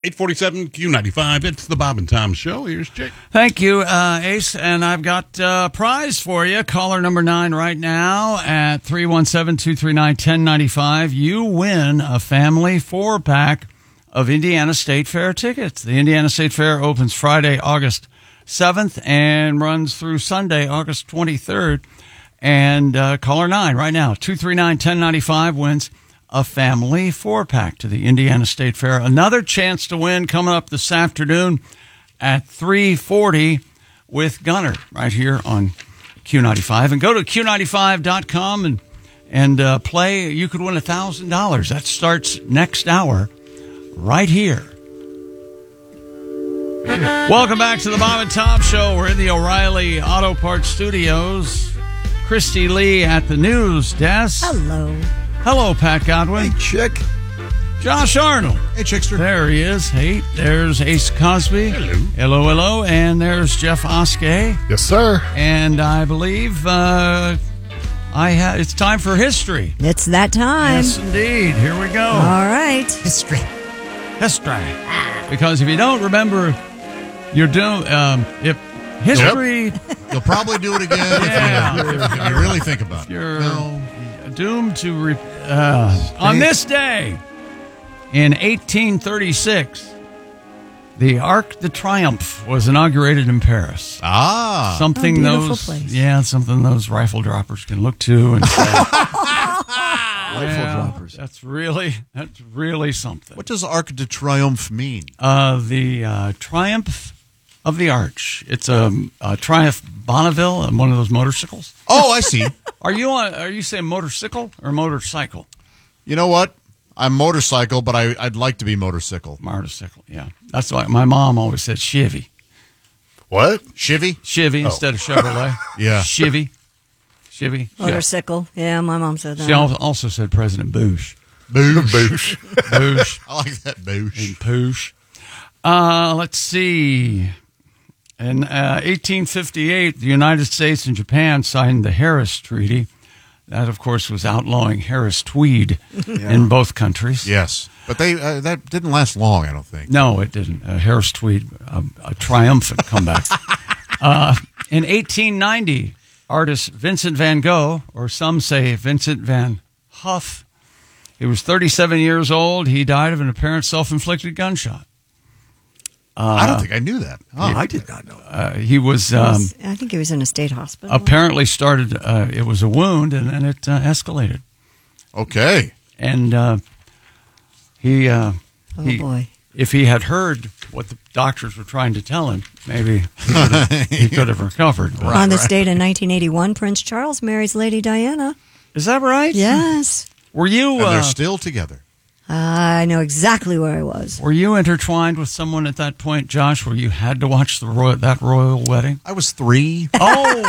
847 Q95. It's the Bob and Tom Show. Here's Jake. Thank you, Ace. And I've got a prize for you. Caller number 9 right now at 317-239-1095. You win a family 4-pack of Indiana State Fair tickets. The Indiana State Fair opens Friday, August 7th and runs through Sunday, August 23rd. And caller 9 right now, 239-1095 wins a family 4-pack to the Indiana State Fair. Another chance to win coming up this afternoon at 3:40 with Gunner right here on Q95. And go to Q95.com and play. You could win $1,000. That starts next hour right here. Welcome back to the Bob and Tom Show. We're in the O'Reilly Auto Parts Studios. Christy Lee at the news desk. Hello. Hello, Pat Godwin. Hey, Chick. Josh Arnold. Hey, Chickster. There he is. Hey, there's Ace Cosby. Hello. Hello, hello. And there's Jeff Oskey. Yes, sir. And I believe it's time for history. It's that time. Yes, indeed. Here we go. All right. History. Because if you don't remember, you're doomed. If history... You'll probably do it again if you really think about it. You're doomed to... on this day, in 1836, the Arc de Triomphe was inaugurated in Paris. Ah. Something something those rifle droppers can look to and say, Rifle droppers. That's really something. What does Arc de Triomphe mean? The Triumph of the Arch. It's a Triumph Bonneville, one of those motorcycles. Oh, I see. Are you saying motorcycle or motorcycle? You know what? I'm motorcycle, but I'd like to be motorcycle. Motorcycle, yeah. That's why my mom always said Chevy. What? Chivy? Chevy instead of Chevrolet. Yeah. Chevy. Motorcycle. Yeah, my mom said that. She also said President Bush. Boosh. Bush. I like that boosh. And Poosh. Let's see. In 1858, the United States and Japan signed the Harris Treaty. That, of course, was outlawing Harris Tweed in both countries. Yes. But that didn't last long, I don't think. No, it didn't. Harris Tweed, a triumphant comeback. In 1890, artist Vincent van Gogh, or some say Vincent van Huff, he was 37 years old. He died of an apparent self-inflicted gunshot. I don't think I knew that. Oh, I did not know that. He was... I think he was in a state hospital. apparently started... it was a wound, and then it escalated. Okay. And he... boy. If he had heard what the doctors were trying to tell him, maybe he could have recovered. But- On this date in 1981, Prince Charles marries Lady Diana. Is that right? Yes. Were you... And they're still together. I know exactly where I was. Were you intertwined with someone at that point, Josh, where you had to watch that royal wedding? I was 3. Oh!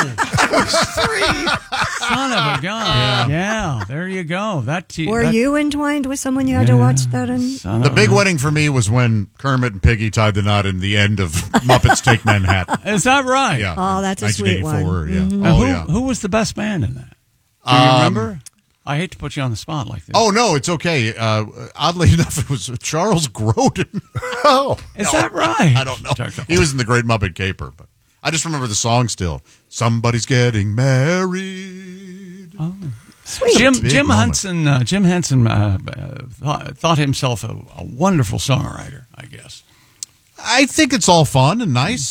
Son of a gun. Yeah, there you go. Were you entwined with someone you had to watch that in? The big wedding for me was when Kermit and Piggy tied the knot in the end of Muppets Take Manhattan. Is that right? Yeah. Oh, that's a sweet one. 1984, yeah. Now, Oh, who was the best man in that? Do you remember? I hate to put you on the spot like this. Oh, no, it's okay. Oddly enough, it was Charles Grodin. Is that right? I don't know. He was in the Great Muppet Caper, but I just remember the song still. Somebody's getting married. Oh. Sweet. Jim Henson thought himself a wonderful songwriter, I guess. I think it's all fun and nice.